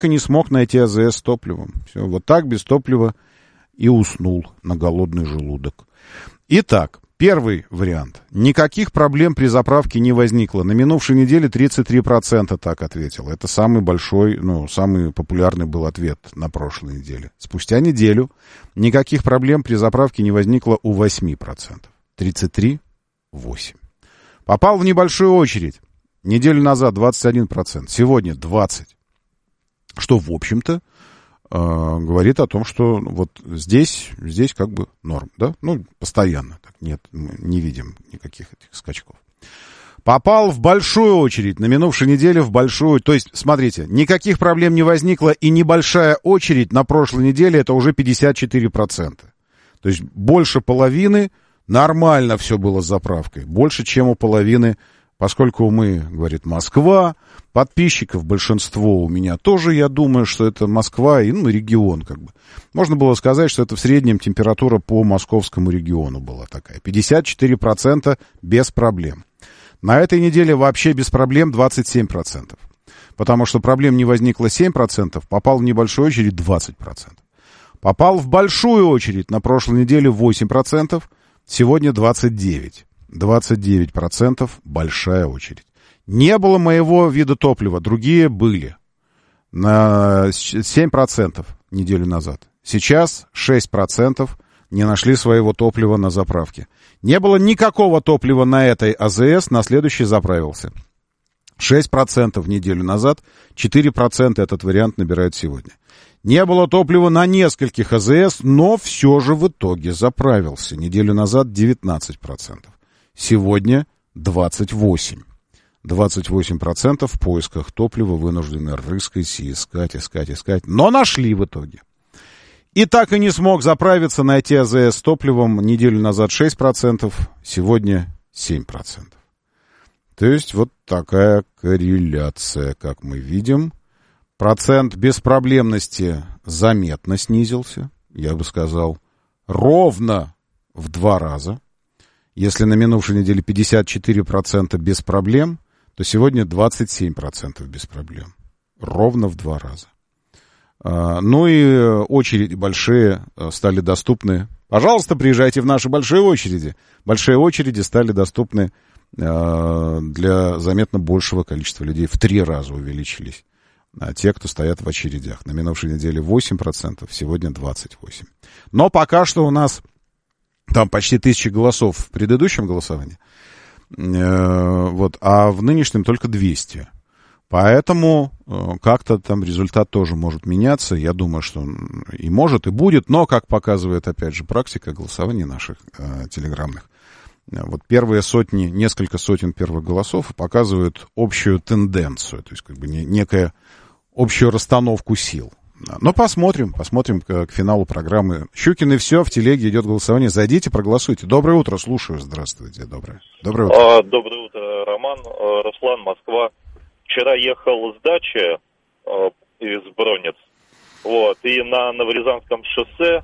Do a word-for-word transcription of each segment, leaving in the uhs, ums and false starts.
и не смог найти АЗС с топливом. Все, вот так без топлива и уснул на голодный желудок. Итак, первый вариант. Никаких проблем при заправке не возникло. На минувшей неделе тридцать три процента так ответил. Это самый большой, ну, самый популярный был ответ на прошлой неделе. Спустя неделю никаких проблем при заправке не возникло у восемь процентов. тридцать три — восемь. Попал в небольшую очередь. Неделю назад двадцать один процент. Сегодня двадцать процентов. Что, в общем-то, э, говорит о том, что вот здесь, здесь как бы норм, да? Ну, постоянно. Так, нет, мы не видим никаких этих скачков. Попал в большую очередь. На минувшей неделе в большую. То есть, смотрите, никаких проблем не возникло, и небольшая очередь на прошлой неделе это уже пятьдесят четыре процента. То есть, больше половины нормально все было с заправкой. Больше, чем у половины. Поскольку мы, говорит, Москва, подписчиков большинство у меня тоже, я думаю, что это Москва и, ну, регион, как бы. Можно было сказать, что это в среднем температура по московскому региону была такая. пятьдесят четыре процента без проблем. На этой неделе вообще без проблем двадцать семь процентов. Потому что проблем не возникло семь процентов, попал в небольшую очередь двадцать процентов. Попал в большую очередь на прошлой неделе восемь процентов, сегодня двадцать девять процентов. двадцать девять процентов большая очередь. Не было моего вида топлива, другие были. На семь процентов неделю назад. Сейчас шесть процентов не нашли своего топлива на заправке. Не было никакого топлива на этой АЗС, на следующий заправился. шесть процентов неделю назад, четыре процента этот вариант набирают сегодня. Не было топлива на нескольких АЗС, но все же в итоге заправился. Неделю назад девятнадцать процентов. Сегодня двадцать восемь процентов. двадцать восемь процентов в поисках топлива вынуждены рыскать и искать, искать, искать. Но нашли в итоге. И так и не смог заправиться, найти АЗС с топливом. Неделю назад шесть процентов, сегодня семь процентов. То есть вот такая корреляция, как мы видим. Процент беспроблемности заметно снизился. Я бы сказал, ровно в два раза. Если на минувшей неделе пятьдесят четыре процента без проблем, то сегодня двадцать семь процентов без проблем. Ровно в два раза. Ну и очереди большие стали доступны. Пожалуйста, приезжайте в наши большие очереди. Большие очереди стали доступны для заметно большего количества людей. В три раза увеличились те, кто стоят в очередях. На минувшей неделе восемь процентов, сегодня двадцать восемь процентов. Но пока что у нас там почти тысяча голосов в предыдущем голосовании, вот, а в нынешнем только двести. Поэтому как-то там результат тоже может меняться. Я думаю, что он и может, и будет, но, как показывает, опять же, практика голосований наших э, телеграммных, вот первые сотни, несколько сотен первых голосов показывают общую тенденцию, то есть как бы не, некая общую расстановку сил. Но посмотрим, посмотрим к, к финалу программы. Щукин и все, в телеге идет голосование. Зайдите, проголосуйте. Доброе утро, слушаю. Здравствуйте, доброе. Доброе утро. А, доброе утро, Роман. Руслан, Москва. Вчера ехал с дачи а, из Бронниц, вот, и на Новорязанском шоссе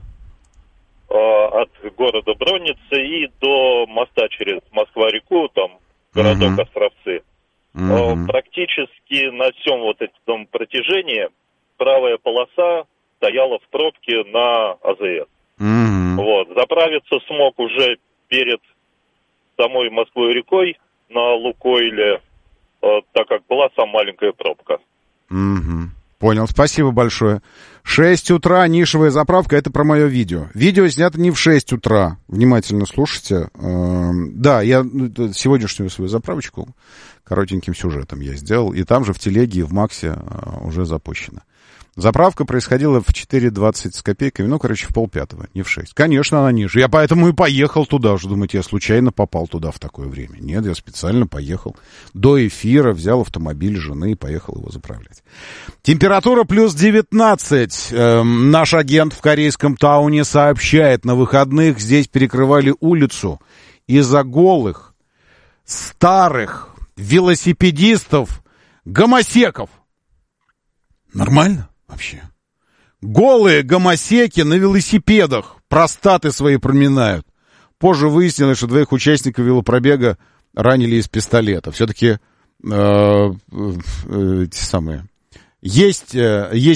а, от города Бронницы и до моста через Москва-реку, там, городок uh-huh. Островцы. Uh-huh. А, практически на всем вот этом протяжении правая полоса стояла в пробке на АЗС. Mm-hmm. Вот. Заправиться смог уже перед самой Москвой-рекой на Лукойле, э, так как была сама маленькая пробка. Mm-hmm. Понял, спасибо большое. шесть утра, нишевая заправка, это про мое видео. Видео снято не в шесть утра. Внимательно слушайте. Э, да, я сегодняшнюю свою заправочку коротеньким сюжетом я сделал. И там же в телеге и в Максе э, уже запущено. Заправка происходила в четыре двадцать с копейками, ну, короче, в полпятого, не в шесть. Конечно, она ниже. Я поэтому и поехал туда. Уже думаете, я случайно попал туда в такое время? Нет, я специально поехал. До эфира взял автомобиль жены и поехал его заправлять. Температура плюс девятнадцать. Эм, наш агент в корейском Тауне сообщает, на выходных здесь перекрывали улицу из-за голых, старых велосипедистов, гомосеков. Нормально? Вообще. Голые гомосеки на велосипедах простаты свои проминают. Позже выяснилось, что двоих участников велопробега ранили из пистолета. Все-таки э, э, те самые Есть, есть